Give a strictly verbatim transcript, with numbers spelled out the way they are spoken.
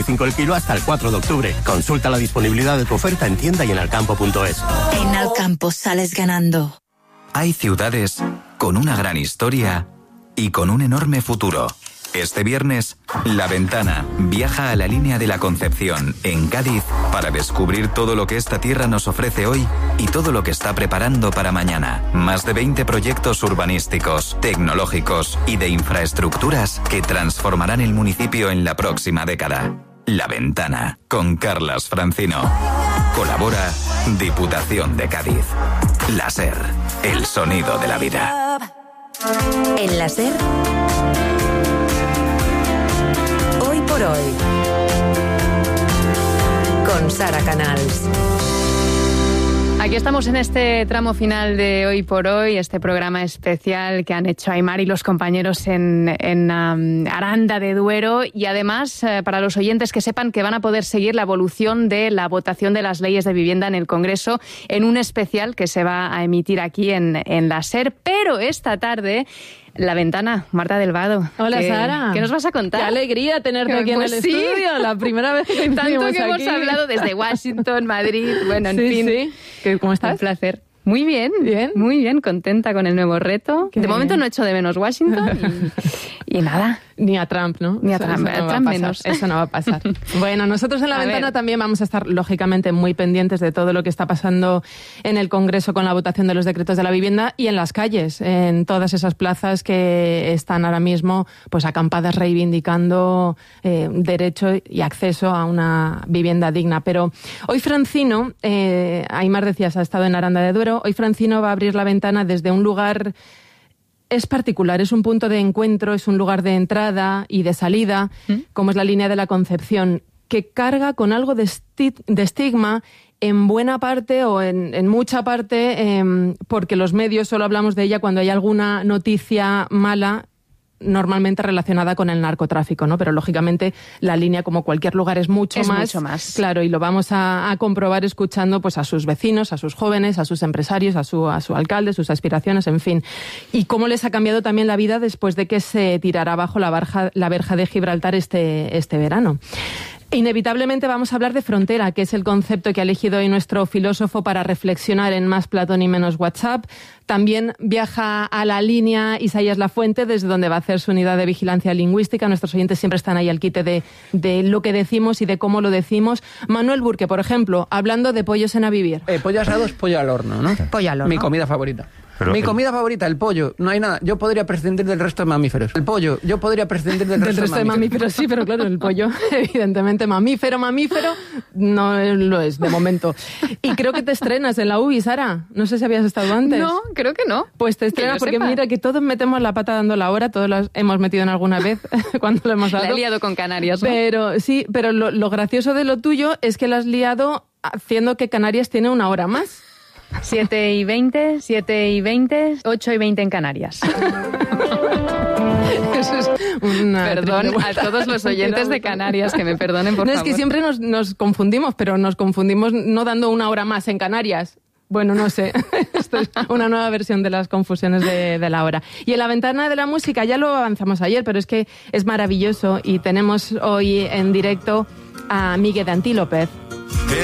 cinco el kilo hasta el cuatro de octubre. Consulta la disponibilidad de tu oferta en tienda y en alcampo punto es. En Alcampo sales ganando. Hay ciudades con una gran historia y con un enorme futuro. Este viernes, La Ventana viaja a la línea de la Concepción, en Cádiz, para descubrir todo lo que esta tierra nos ofrece hoy y todo lo que está preparando para mañana. Más de veinte proyectos urbanísticos, tecnológicos y de infraestructuras que transformarán el municipio en la próxima década. La Ventana, con Carlas Francino. Colabora Diputación de Cádiz. La SER, el sonido de la vida. En la SER, hoy por hoy, con Sara Canals. Aquí estamos en este tramo final de Hoy por Hoy, este programa especial que han hecho Aimar y los compañeros en, en um, Aranda de Duero, y además eh, para los oyentes que sepan que van a poder seguir la evolución de la votación de las leyes de vivienda en el Congreso en un especial que se va a emitir aquí en, en la SER, pero esta tarde... La Ventana, Marta del Vado. Hola, ¿Qué, Sara. ¿Qué nos vas a contar? Qué alegría tenerte aquí pues en el sí. estudio. La primera vez que Tanto que aquí. hemos hablado desde Washington, Madrid, bueno, en sí, fin. Sí. ¿Cómo estás? Un placer. Muy bien, bien, muy bien, contenta con el nuevo reto. Qué de bien. momento no echo de menos Washington y, y nada. Ni a Trump, ¿no? Ni a Eso, Trump, eso no a Trump va a pasar. menos. Eso no va a pasar. Bueno, nosotros en La A Ventana ver. también vamos a estar, lógicamente, muy pendientes de todo lo que está pasando en el Congreso con la votación de los decretos de la vivienda y en las calles, en todas esas plazas que están ahora mismo pues acampadas reivindicando eh, derecho y acceso a una vivienda digna. Pero hoy Francino, eh, Aimar decías, ha estado en Aranda de Duero, hoy Francino va a abrir La Ventana desde un lugar... Es particular, es un punto de encuentro, es un lugar de entrada y de salida, ¿Mm? Como es la línea de la Concepción, que carga con algo de, esti- de estigma en buena parte o en, en mucha parte, eh, porque los medios solo hablamos de ella cuando hay alguna noticia mala, normalmente relacionada con el narcotráfico, ¿no? Pero lógicamente la línea, como cualquier lugar, es mucho es más. mucho más. Claro, y lo vamos a, a comprobar escuchando pues a sus vecinos, a sus jóvenes, a sus empresarios, a su, a su alcalde, sus aspiraciones, en fin. Y cómo les ha cambiado también la vida después de que se tirara abajo la verja, la verja de Gibraltar este, este verano. Inevitablemente vamos a hablar de frontera, que es el concepto que ha elegido hoy nuestro filósofo para reflexionar en Más Platón y Menos WhatsApp. También viaja a la línea Isaías Lafuente, desde donde va a hacer su unidad de vigilancia lingüística. Nuestros oyentes siempre están ahí al quite de, de lo que decimos y de cómo lo decimos. Manuel Burque, por ejemplo, hablando de pollos en a vivir. Eh, pollo asado es pollo al horno, ¿no? Pollo al horno. Mi comida favorita. Pero Mi el- comida favorita, el pollo. No hay nada. Yo podría prescindir del resto de mamíferos. El pollo. Yo podría prescindir del, Del resto de mamíferos, sí, pero claro, el pollo, evidentemente, mamífero, mamífero, no lo es de momento. Y creo que te estrenas en la U B I, Sara. No sé si habías estado antes. No, creo que no. Pues te Que estrenas yo porque sepa. mira que todos metemos la pata dando la hora, todos las hemos metido en alguna vez cuando lo hemos dado. La he liado con Canarias, ¿no? Pero sí, pero lo, lo gracioso de lo tuyo es que la has liado haciendo que Canarias tiene una hora más. siete y veinte, siete y veinte, ocho y veinte en Canarias. Eso es una Perdón triple a vuelta. todos los oyentes de Canarias, que me perdonen, por No, favor. es que siempre nos, nos confundimos, pero nos confundimos no dando una hora más en Canarias. Bueno, no sé. Esto es una nueva versión de las confusiones de, de la hora. Y en la ventana de la música, ya lo avanzamos ayer, pero es que es maravilloso y tenemos hoy en directo a Miguel de Antí López.